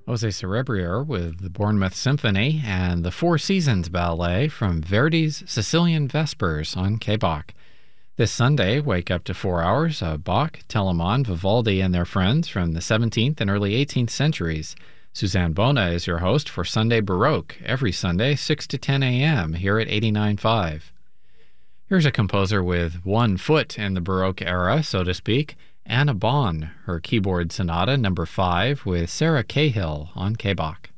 Jose Cerebrier with the Bournemouth Symphony and the Four Seasons Ballet from Verdi's Sicilian Vespers on K-Bach. This Sunday, wake up to 4 hours of Bach, Telemann, Vivaldi, and their friends from the 17th and early 18th centuries. Suzanne Bona is your host for Sunday Baroque, every Sunday, 6 to 10 a.m. here at 89.5. Here's a composer with 1 foot in the Baroque era, so to speak, Anna Bonn, her keyboard sonata number 5 with Sarah Cahill on K-Bach.